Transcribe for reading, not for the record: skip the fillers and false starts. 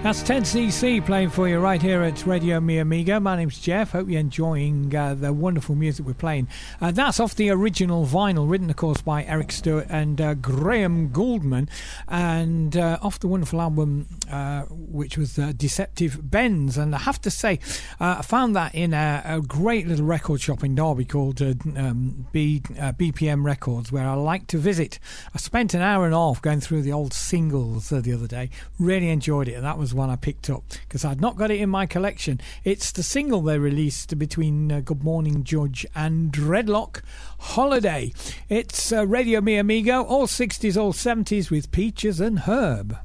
That's 10cc playing for you right here at Radio Mi Amigo. My name's Jeff. Hope you're enjoying the wonderful music we're playing. That's off the original vinyl, written, of course, by Eric Stewart and Graham Gouldman, and off the wonderful album, which was Deceptive Bends. And I have to say, I found that in a great little record shop in Derby called BPM Records, where I like to visit. I spent an hour and a half going through the old singles the other day. Really enjoyed it, and that was one I picked up because I'd not got it in my collection. It's the single they released between Good Morning Judge and Dreadlock, Holiday. It's Radio Mi Amigo, all 60s, all 70s with Peaches and Herb.